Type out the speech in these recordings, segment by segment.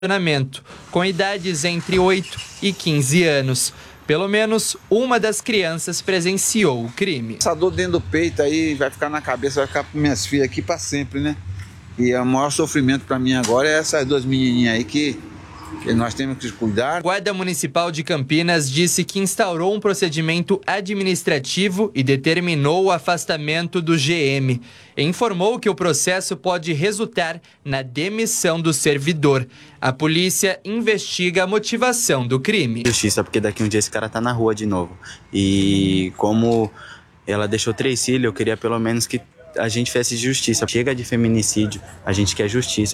com idades entre 8 e 15 anos. Pelo menos uma das crianças presenciou o crime. Essa dor dentro do peito aí vai ficar na cabeça, vai ficar para minhas filhas aqui para sempre, né? E o maior sofrimento para mim agora é essas duas menininhas aí que nós temos que cuidar. A Guarda Municipal de Campinas disse que instaurou um procedimento administrativo e determinou o afastamento do GM. Informou que o processo pode resultar na demissão do servidor. A polícia investiga a motivação do crime. Justiça, porque daqui um dia esse cara tá na rua de novo. E como ela deixou 3 filhos, eu queria pelo menos que a gente fizesse justiça. Chega de feminicídio, a gente quer justiça.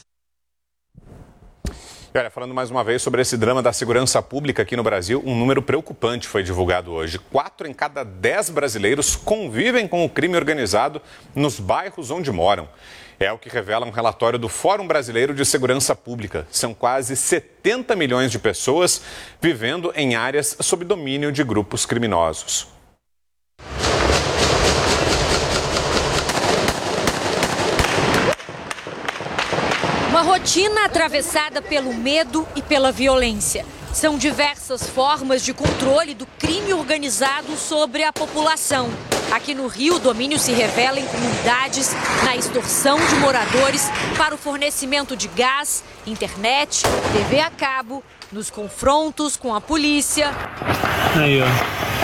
E olha, falando mais uma vez sobre esse drama da segurança pública aqui no Brasil, um número preocupante foi divulgado hoje. 4 em cada 10 brasileiros convivem com o crime organizado nos bairros onde moram. É o que revela um relatório do Fórum Brasileiro de Segurança Pública. São quase 70 milhões de pessoas vivendo em áreas sob domínio de grupos criminosos. Uma rotina atravessada pelo medo e pela violência. São diversas formas de controle do crime organizado sobre a população. Aqui no Rio, o domínio se revela em comunidades, na extorsão de moradores para o fornecimento de gás, internet, TV a cabo, nos confrontos com a polícia. Aí, ó.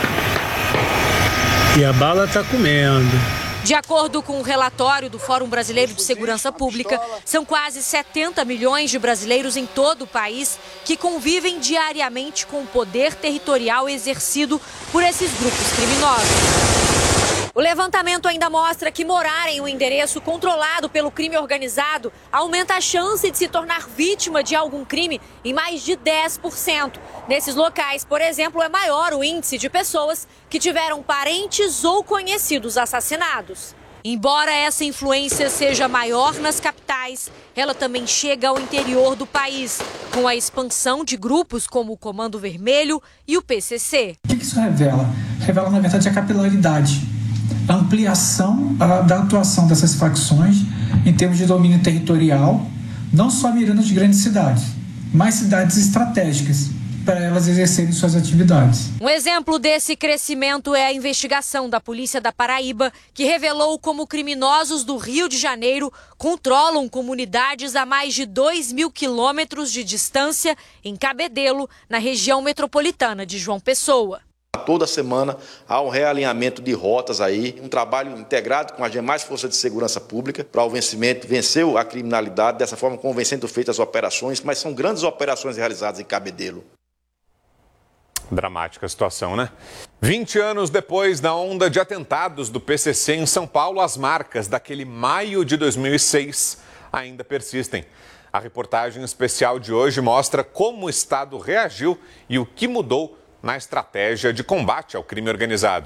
E a bala tá comendo. De acordo com o relatório do Fórum Brasileiro de Segurança Pública, são quase 70 milhões de brasileiros em todo o país que convivem diariamente com o poder territorial exercido por esses grupos criminosos. O levantamento ainda mostra que morar em um endereço controlado pelo crime organizado aumenta a chance de se tornar vítima de algum crime em mais de 10%. Nesses locais, por exemplo, é maior o índice de pessoas que tiveram parentes ou conhecidos assassinados. Embora essa influência seja maior nas capitais, ela também chega ao interior do país, com a expansão de grupos como o Comando Vermelho e o PCC. O que isso revela? Revela, na verdade, a capilaridade, a ampliação da atuação dessas facções em termos de domínio territorial, não só mirando as grandes cidades, mas cidades estratégicas para elas exercerem suas atividades. Um exemplo desse crescimento é a investigação da Polícia da Paraíba, que revelou como criminosos do Rio de Janeiro controlam comunidades a mais de 2.000 quilômetros de distância em Cabedelo, na região metropolitana de João Pessoa. Toda semana há um realinhamento de rotas aí, um trabalho integrado com as demais forças de segurança pública para o vencimento, vencer a criminalidade, dessa forma como vem sendo feitas as operações, mas são grandes operações realizadas em Cabedelo. Dramática situação, né? 20 anos depois da onda de atentados do PCC em São Paulo, as marcas daquele maio de 2006 ainda persistem. A reportagem especial de hoje mostra como o Estado reagiu e o que mudou na estratégia de combate ao crime organizado.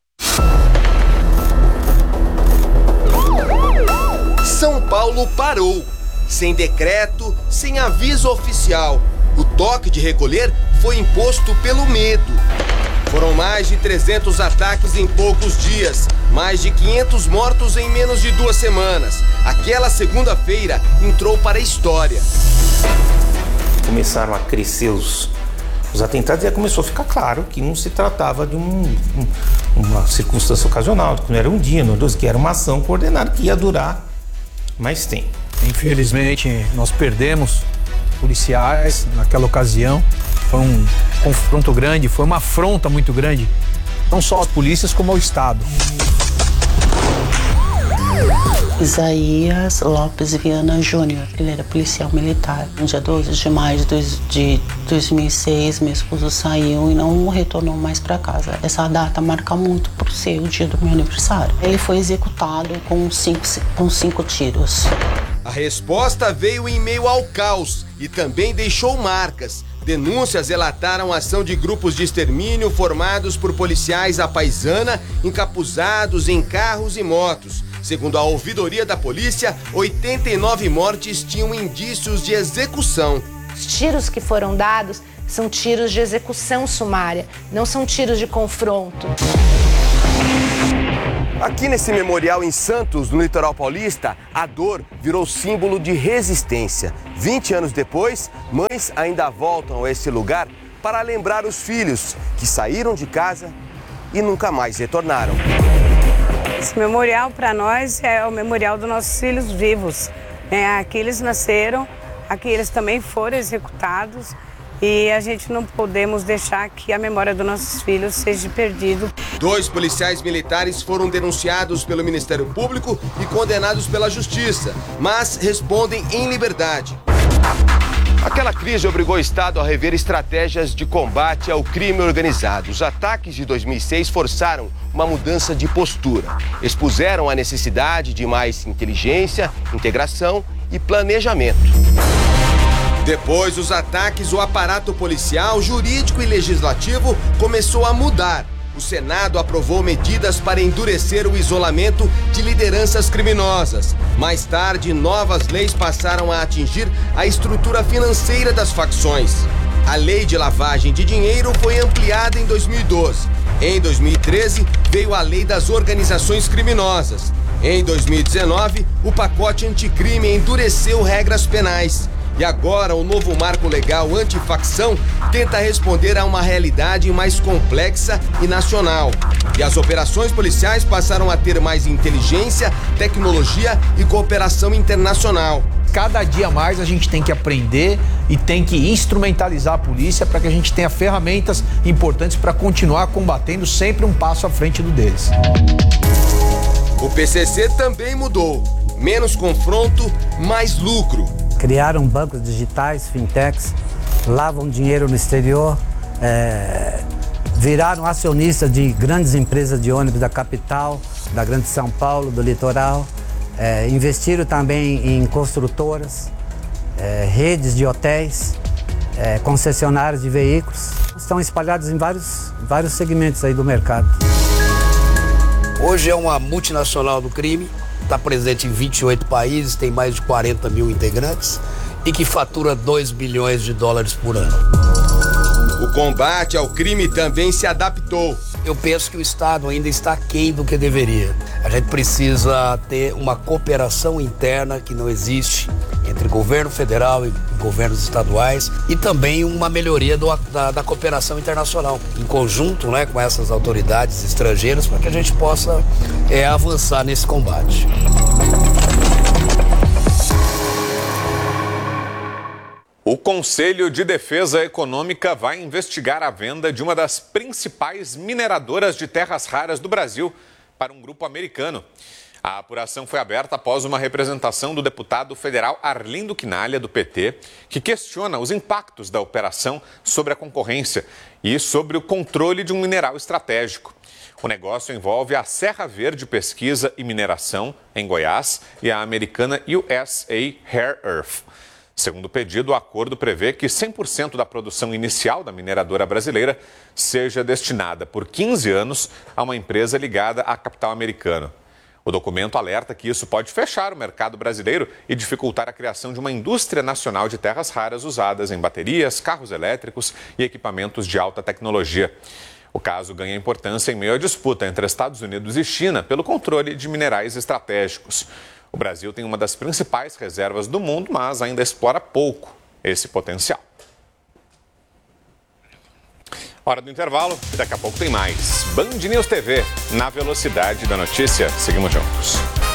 São Paulo parou, sem decreto, sem aviso oficial. O toque de recolher foi imposto pelo medo. Foram mais de 300 ataques em poucos dias, mais de 500 mortos em menos de 2 semanas. Aquela segunda-feira entrou para a história. Começaram a crescer os atentados e começou a ficar claro que não se tratava de uma circunstância ocasional, que não era um dia, não era 2, que era uma ação coordenada que ia durar mais tempo. Infelizmente, nós perdemos policiais naquela ocasião. Foi um confronto grande, foi uma afronta muito grande, não só às polícias como ao Estado. Isaías Lopes Viana Júnior, ele era policial militar. No dia 12 de maio de 2006, meu esposo saiu e não retornou mais para casa. Essa data marca muito por ser o dia do meu aniversário. Ele foi executado com 5 tiros. A resposta veio em meio ao caos e também deixou marcas. Denúncias relataram a ação de grupos de extermínio formados por policiais à paisana, encapuzados em carros e motos. Segundo a ouvidoria da polícia, 89 mortes tinham indícios de execução. Os tiros que foram dados são tiros de execução sumária, não são tiros de confronto. Aqui nesse memorial em Santos, no litoral paulista, a dor virou símbolo de resistência. 20 anos depois, mães ainda voltam a esse lugar para lembrar os filhos que saíram de casa e nunca mais retornaram. Esse memorial para nós é o memorial dos nossos filhos vivos. Aqui eles nasceram, aqui eles também foram executados. E a gente não podemos deixar que a memória dos nossos filhos seja perdida. 2 policiais militares foram denunciados pelo Ministério Público e condenados pela Justiça, mas respondem em liberdade. Aquela crise obrigou o Estado a rever estratégias de combate ao crime organizado. Os ataques de 2006 forçaram uma mudança de postura. Expuseram a necessidade de mais inteligência, integração e planejamento. Depois dos ataques, o aparato policial, jurídico e legislativo começou a mudar. O Senado aprovou medidas para endurecer o isolamento de lideranças criminosas. Mais tarde, novas leis passaram a atingir a estrutura financeira das facções. A lei de lavagem de dinheiro foi ampliada em 2012. Em 2013, veio a lei das organizações criminosas. Em 2019, o pacote anticrime endureceu regras penais. E agora o novo marco legal antifacção tenta responder a uma realidade mais complexa e nacional. E as operações policiais passaram a ter mais inteligência, tecnologia e cooperação internacional. Cada dia mais a gente tem que aprender e tem que instrumentalizar a polícia para que a gente tenha ferramentas importantes para continuar combatendo sempre um passo à frente do deles. O PCC também mudou. Menos confronto, mais lucro. Criaram bancos digitais, fintechs, lavam dinheiro no exterior, viraram acionistas de grandes empresas de ônibus da capital, da Grande São Paulo, do litoral, investiram também em construtoras, redes de hotéis, concessionários de veículos. Estão espalhados em vários segmentos aí do mercado. Hoje é uma multinacional do crime. Está presente em 28 países, tem mais de 40 mil integrantes e que fatura 2 bilhões de dólares por ano. O combate ao crime também se adaptou. Eu penso que o Estado ainda está aquém do que deveria. A gente precisa ter uma cooperação interna que não existe entre governo federal e governos estaduais e também uma melhoria da cooperação internacional, em conjunto, né, com essas autoridades estrangeiras, para que a gente possa avançar nesse combate. O Conselho de Defesa Econômica vai investigar a venda de uma das principais mineradoras de terras raras do Brasil para um grupo americano. A apuração foi aberta após uma representação do deputado federal Arlindo Quinalha, do PT, que questiona os impactos da operação sobre a concorrência e sobre o controle de um mineral estratégico. O negócio envolve a Serra Verde Pesquisa e Mineração, em Goiás, e a americana USA Rare Earth. Segundo o pedido, o acordo prevê que 100% da produção inicial da mineradora brasileira seja destinada por 15 anos a uma empresa ligada à capital americana. O documento alerta que isso pode fechar o mercado brasileiro e dificultar a criação de uma indústria nacional de terras raras usadas em baterias, carros elétricos e equipamentos de alta tecnologia. O caso ganha importância em meio à disputa entre Estados Unidos e China pelo controle de minerais estratégicos. O Brasil tem uma das principais reservas do mundo, mas ainda explora pouco esse potencial. Hora do intervalo, daqui a pouco tem mais. Band News TV, na velocidade da notícia. Seguimos juntos.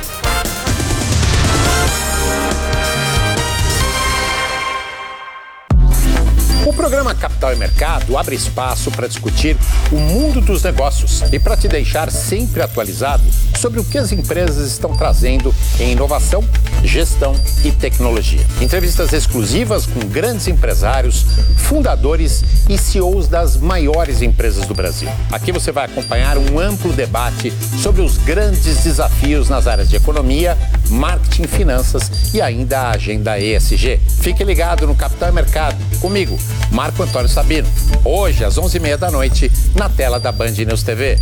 O programa Capital e Mercado abre espaço para discutir o mundo dos negócios e para te deixar sempre atualizado sobre o que as empresas estão trazendo em inovação, gestão e tecnologia. Entrevistas exclusivas com grandes empresários, fundadores e CEOs das maiores empresas do Brasil. Aqui você vai acompanhar um amplo debate sobre os grandes desafios nas áreas de economia, marketing, finanças e ainda a agenda ESG. Fique ligado no Capital e Mercado, comigo, Marco Antônio Sabino, hoje às 11h30 da noite, na tela da Band News TV.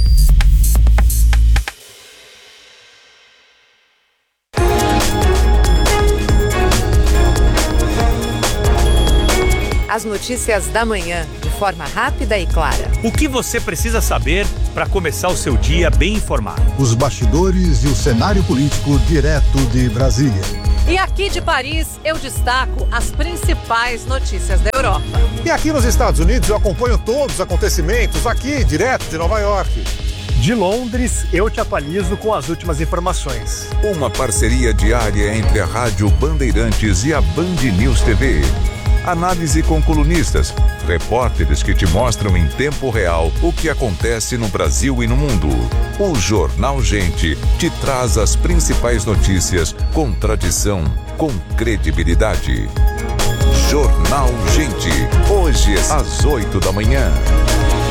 As notícias da manhã, de forma rápida e clara. O que você precisa saber para começar o seu dia bem informado? Os bastidores e o cenário político direto de Brasília. E aqui de Paris, eu destaco as principais notícias da Europa. E aqui nos Estados Unidos, eu acompanho todos os acontecimentos aqui, direto de Nova York. De Londres, eu te atualizo com as últimas informações. Uma parceria diária entre a Rádio Bandeirantes e a Band News TV. Análise com colunistas, repórteres que te mostram em tempo real o que acontece no Brasil e no mundo. O Jornal Gente te traz as principais notícias com tradição, com credibilidade. Jornal Gente, hoje às 8 da manhã.